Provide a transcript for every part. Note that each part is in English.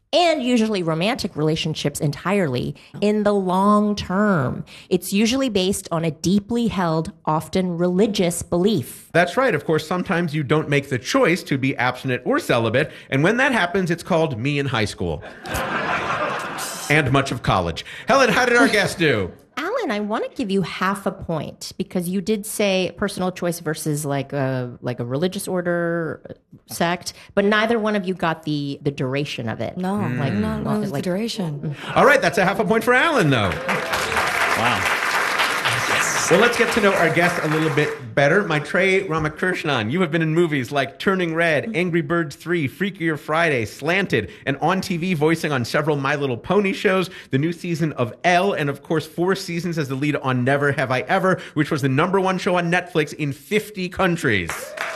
and usually romantic relationships entirely in the long term. It's usually based on a deeply held, often religious belief. That's right. Of course, sometimes you don't make the choice to be abstinent or celibate. And when that happens, it's called Me in High School. And much of college. Helen, how did our guest do? Alan, I want to give you half a point because you did say personal choice versus like a religious order sect, but neither one of you got the duration of it. No, the duration. All right, that's a half a point for Alan, though. Wow. Well, let's get to know our guest a little bit better. Maitreyi Ramakrishnan, you have been in movies like Turning Red, Angry Birds 3, Freakier Friday, Slanted, and on TV voicing on several My Little Pony shows, the new season of Elle, and of course 4 seasons as the lead on Never Have I Ever, which was the #1 show on Netflix in 50 countries.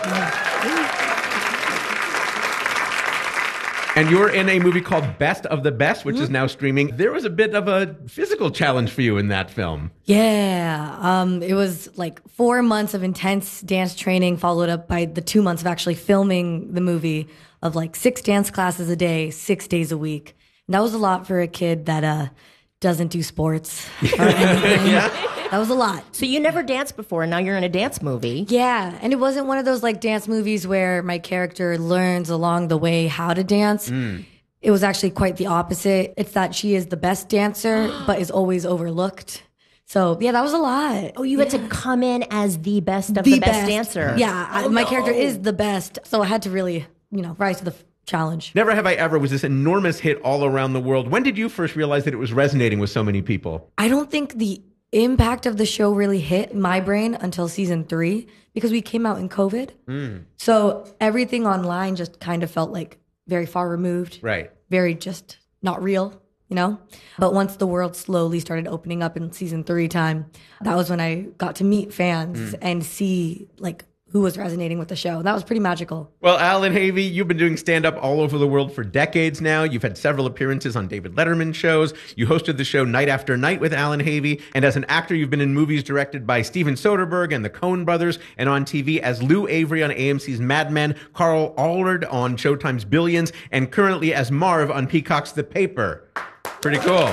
And you're in a movie called Best of the Best, which is now streaming. There was a bit of a physical challenge for you in that film. Yeah. It was like 4 months of intense dance training, followed up by the 2 months of actually filming the movie, of like 6 dance classes a day, 6 days a week. And that was a lot for a kid that doesn't do sports or anything. Yeah. That was a lot. So you never danced before, and now you're in a dance movie. Yeah, and it wasn't one of those like dance movies where my character learns along the way how to dance. It was actually quite the opposite. It's that she is the best dancer, but is always overlooked. So yeah, that was a lot. Oh, you had to come in as the best of the best dancer. Yeah, my character is the best, so I had to really, rise to the challenge. Never Have I Ever was this enormous hit all around the world. When did you first realize that it was resonating with so many people? I don't think the impact of the show really hit my brain until season 3 because we came out in COVID. So everything online just kind of felt like very far removed. Right. Very just not real, But once the world slowly started opening up in season 3 time, that was when I got to meet fans and see like who was resonating with the show. That was pretty magical. Well, Alan Havey, you've been doing stand-up all over the world for decades now. You've had several appearances on David Letterman shows. You hosted the show Night After Night with Alan Havey. And as an actor, you've been in movies directed by Steven Soderbergh and the Coen brothers, and on TV as Lou Avery on AMC's Mad Men, Carl Allred on Showtime's Billions, and currently as Marv on Peacock's The Paper. Pretty cool.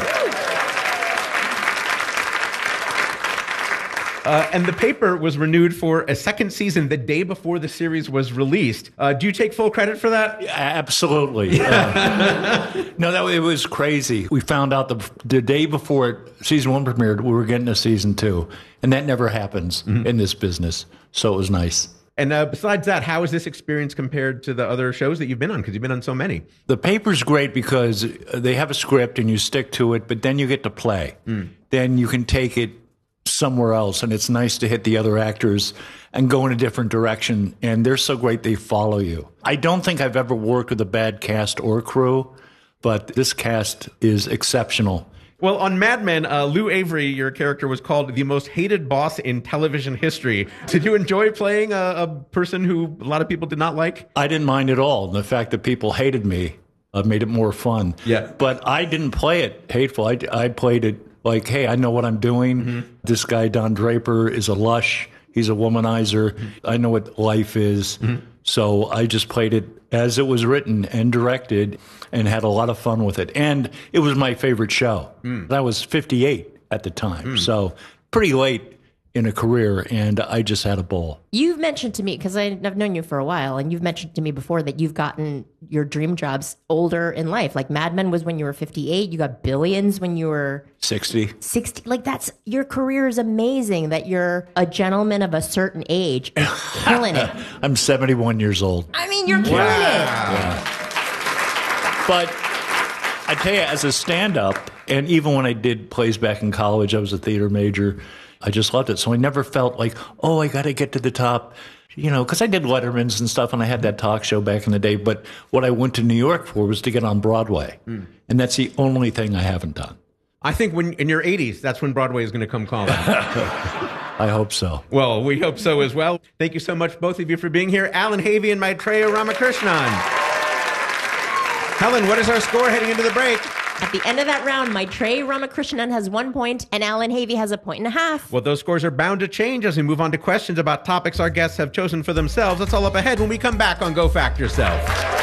And The Paper was renewed for a second season the day before the series was released. Do you take full credit for that? Absolutely. No, it was crazy. We found out the day before season 1 premiered, we were getting a season 2. And that never happens in this business. So it was nice. And besides that, how is this experience compared to the other shows that you've been on? Because you've been on so many. The Paper's great because they have a script and you stick to it, but then you get to play. Then you can take it somewhere else, and it's nice to hit the other actors and go in a different direction, and they're so great they follow you. I don't think I've ever worked with a bad cast or crew, but this cast is exceptional. Well, on Mad Men, Lou Avery, your character, was called the most hated boss in television history. Did you enjoy playing a person who a lot of people did not like? I didn't mind at all. The fact that people hated me made it more fun. Yeah. But I didn't play it hateful. I played it like, hey, I know what I'm doing. This guy, Don Draper, is a lush. He's a womanizer. I know what life is. So I just played it as it was written and directed and had a lot of fun with it. And it was my favorite show. I was 58 at the time. So pretty late in a career, and I just had a ball. You've mentioned to me, because I've known you for a while, and you've mentioned to me before that you've gotten your dream jobs older in life. Like Mad Men was when you were 58. You got Billions when you were 60. Like your career is amazing that you're a gentleman of a certain age and killing it. I'm 71 years old. I mean, you're killing it. Yeah. But I tell you, as a stand-up, and even when I did plays back in college, I was a theater major, I just loved it. So I never felt like, oh, I got to get to the top, because I did Letterman's and stuff, and I had that talk show back in the day. But what I went to New York for was to get on Broadway. And that's the only thing I haven't done. I think when in your 80s, that's when Broadway is going to come calling. I hope so. Well, we hope so as well. Thank you so much, both of you, for being here. Alan Havey and Maitreyi Ramakrishnan. Helen, what is our score heading into the break? At the end of that round, Maitreyi Ramakrishnan has 1 point and Alan Havey has 1.5 points. Well, those scores are bound to change as we move on to questions about topics our guests have chosen for themselves. That's all up ahead when we come back on Go Fact Yourself.